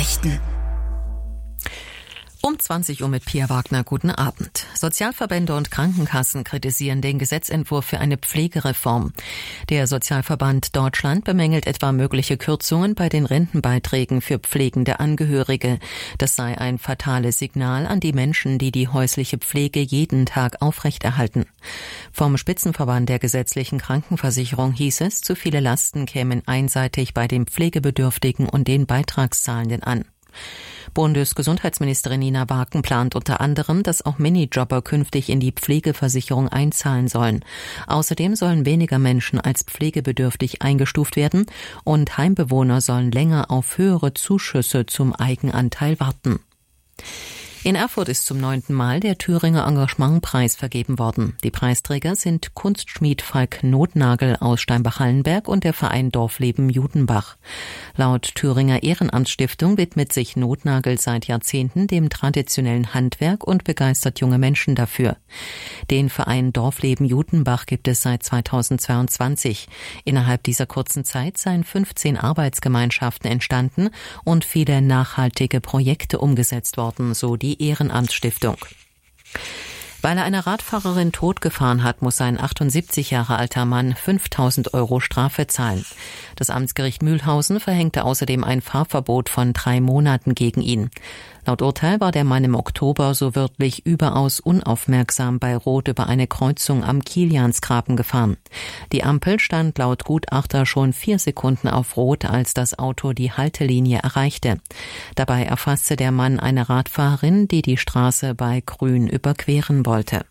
Nachrichten. Um 20 Uhr mit Pia Wagner. Guten Abend. Sozialverbände und Krankenkassen kritisieren den Gesetzentwurf für eine Pflegereform. Der Sozialverband Deutschland bemängelt etwa mögliche Kürzungen bei den Rentenbeiträgen für pflegende Angehörige. Das sei ein fatales Signal an die Menschen, die die häusliche Pflege jeden Tag aufrechterhalten. Vom Spitzenverband der gesetzlichen Krankenversicherung hieß es, zu viele Lasten kämen einseitig bei den Pflegebedürftigen und den Beitragszahlenden an. Bundesgesundheitsministerin Nina Barken plant unter anderem, dass auch Minijobber künftig in die Pflegeversicherung einzahlen sollen. Außerdem sollen weniger Menschen als pflegebedürftig eingestuft werden und Heimbewohner sollen länger auf höhere Zuschüsse zum Eigenanteil warten. In Erfurt ist zum 9. Mal der Thüringer Engagementpreis vergeben worden. Die Preisträger sind Kunstschmied Falk Nothnagel aus Steinbach-Hallenberg und der Verein Dorfleben Judenbach. Laut Thüringer Ehrenamtsstiftung widmet sich Nothnagel seit Jahrzehnten dem traditionellen Handwerk und begeistert junge Menschen dafür. Den Verein Dorfleben Judenbach gibt es seit 2022. Innerhalb dieser kurzen Zeit seien 15 Arbeitsgemeinschaften entstanden und viele nachhaltige Projekte umgesetzt worden, so die Ehrenamtsstiftung. Weil er eine Radfahrerin totgefahren hat, muss ein 78 Jahre alter Mann 5.000 € Strafe zahlen. Das Amtsgericht Mühlhausen verhängte außerdem ein Fahrverbot von 3 Monaten gegen ihn. Laut Urteil war der Mann im Oktober so wörtlich überaus unaufmerksam bei Rot über eine Kreuzung am Kiliansgraben gefahren. Die Ampel stand laut Gutachter schon 4 Sekunden auf Rot, als das Auto die Haltelinie erreichte. Dabei erfasste der Mann eine Radfahrerin, die die Straße bei Grün überqueren wollte.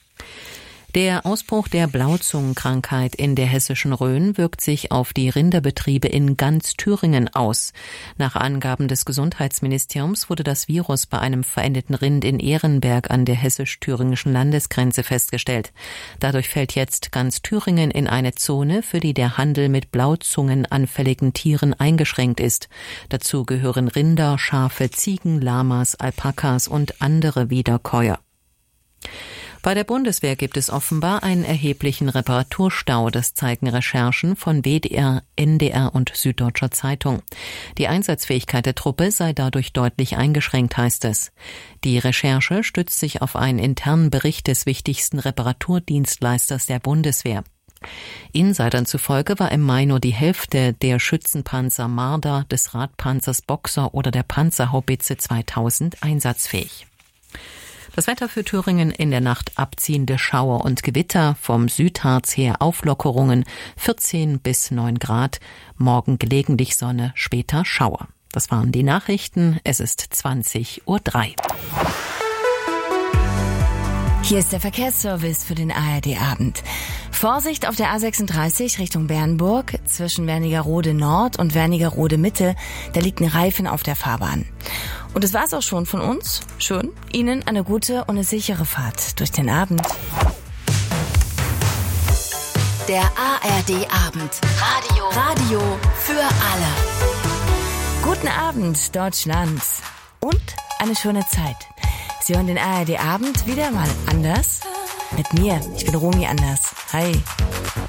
Der Ausbruch der Blauzungenkrankheit in der hessischen Rhön wirkt sich auf die Rinderbetriebe in ganz Thüringen aus. Nach Angaben des Gesundheitsministeriums wurde das Virus bei einem verendeten Rind in Ehrenberg an der hessisch-thüringischen Landesgrenze festgestellt. Dadurch fällt jetzt ganz Thüringen in eine Zone, für die der Handel mit blauzungenanfälligen Tieren eingeschränkt ist. Dazu gehören Rinder, Schafe, Ziegen, Lamas, Alpakas und andere Wiederkäuer. Bei der Bundeswehr gibt es offenbar einen erheblichen Reparaturstau, das zeigen Recherchen von WDR, NDR und Süddeutscher Zeitung. Die Einsatzfähigkeit der Truppe sei dadurch deutlich eingeschränkt, heißt es. Die Recherche stützt sich auf einen internen Bericht des wichtigsten Reparaturdienstleisters der Bundeswehr. Insidern zufolge war im Mai nur die Hälfte der Schützenpanzer Marder, des Radpanzers Boxer oder der Panzerhaubitze 2000 einsatzfähig. Das Wetter für Thüringen: in der Nacht abziehende Schauer und Gewitter, vom Südharz her Auflockerungen, 14 bis 9 Grad, morgen gelegentlich Sonne, später Schauer. Das waren die Nachrichten, es ist 20:03 Uhr. Hier ist der Verkehrsservice für den ARD-Abend. Vorsicht auf der A36 Richtung Bernburg, zwischen Wernigerode Nord und Wernigerode Mitte, da liegt ein Reifen auf der Fahrbahn. Und das war's auch schon von uns. Schön, Ihnen eine gute und eine sichere Fahrt durch den Abend. Der ARD-Abend. Radio für alle. Guten Abend, Deutschland. Und eine schöne Zeit. Sie hören den ARD-Abend wieder mal anders. Mit mir, ich bin Romy Anders. Hi.